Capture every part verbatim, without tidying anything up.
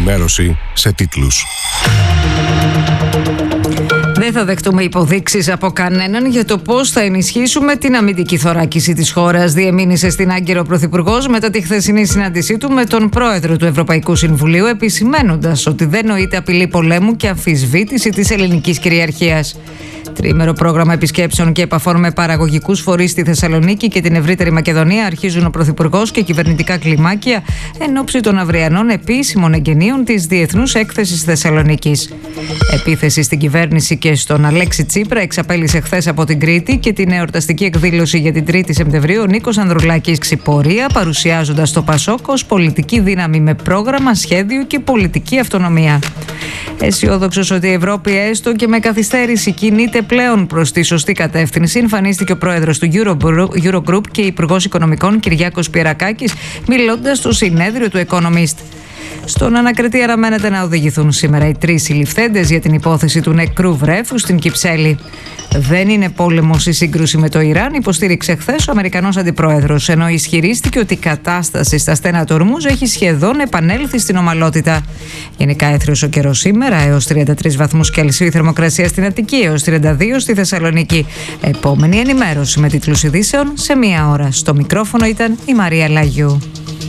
ενημέρωση σε τίτλους. Δεν θα δεχτούμε υποδείξεις από κανέναν για το πώς θα ενισχύσουμε την αμυντική θωράκιση της χώρας, διεμήνυσε στην Άγκυρο ο Πρωθυπουργός μετά τη χθεσινή συνάντησή του με τον Πρόεδρο του Ευρωπαϊκού Συμβουλίου, επισημαίνοντας ότι δεν νοείται απειλή πολέμου και αμφισβήτηση της ελληνικής κυριαρχίας. Τριήμερο πρόγραμμα επισκέψεων και επαφών με παραγωγικούς φορείς στη Θεσσαλονίκη και την ευρύτερη Μακεδονία αρχίζουν ο Πρωθυπουργός και κυβερνητικά κλιμάκια εν ώψη των αυριανών επίσημων εγγενείων της Διεθνούς Έκθεσης Θεσσαλονίκης. Επίθεση στην κυβέρνηση και στον Αλέξη Τσίπρα εξαπέλυσε χθες από την Κρήτη και την εορταστική εκδήλωση για την τρίτη Σεπτεμβρίου ο Νίκος Ανδρουλάκης ξυπορία, παρουσιάζοντας το Πασόκ ως πολιτική δύναμη με πρόγραμμα, σχέδιο και πολιτική αυτονομία. Αισιόδοξος ότι η Ευρώπη έστω και με καθυστέρηση κινείται πλέον προς τη σωστή κατεύθυνση, εμφανίστηκε ο πρόεδρος του Eurogroup και υπουργός Οικονομικών Κυριάκος Πιερακάκης, μιλώντας στο συνέδριο του Economist. Στον ανακριτή αναμένεται να οδηγηθούν σήμερα οι τρεις συλληφθέντες για την υπόθεση του νεκρού βρέφου στην Κυψέλη. Δεν είναι πόλεμος η σύγκρουση με το Ιράν, υποστήριξε χθες ο Αμερικανός αντιπρόεδρος, ενώ ισχυρίστηκε ότι η κατάσταση στα στένα του Ορμούζ έχει σχεδόν επανέλθει στην ομαλότητα. Γενικά έθριος ο καιρός σήμερα, έως τριάντα τρεις βαθμούς Κελσίου η θερμοκρασία στην Αττική, έως τριάντα δύο στη Θεσσαλονίκη. Επόμενη ενημέρωση με τίτλους ειδήσεων σε μία ώρα. Στο μικρόφωνο ήταν η Μαρία Λαγιού.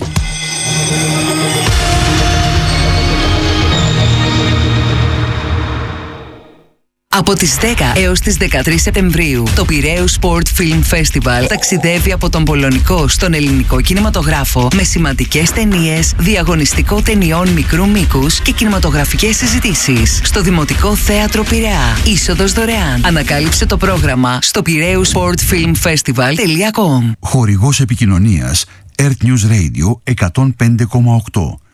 Από τις δέκα έως τις δεκατρείς Σεπτεμβρίου, το Πειραίους Sport Film Festival ταξιδεύει από τον πολωνικό στον ελληνικό κινηματογράφο με σημαντικές ταινίες, διαγωνιστικό ταινιών μικρού μήκους και κινηματογραφικές συζητήσεις στο Δημοτικό Θέατρο Πειραιά. Είσοδος δωρεάν. Ανακάλυψε το πρόγραμμα στο πειραίους σπορτ φιλμ φεστιβάλ τελεία κομ. Χορηγός επικοινωνίας Earth News Radio εκατόν πέντε κόμμα οκτώ.